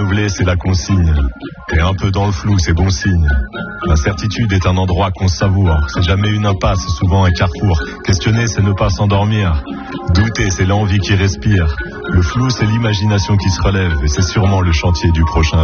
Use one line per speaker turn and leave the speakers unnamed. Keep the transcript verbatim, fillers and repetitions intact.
renouveler, c'est la consigne. Et un peu dans le flou, c'est bon signe. L'incertitude est un endroit qu'on savoure. C'est jamais une impasse, c'est souvent un carrefour. Questionner, c'est ne pas s'endormir. Douter, c'est l'envie qui respire. Le flou, c'est l'imagination qui se relève. Et c'est sûrement le chantier du prochain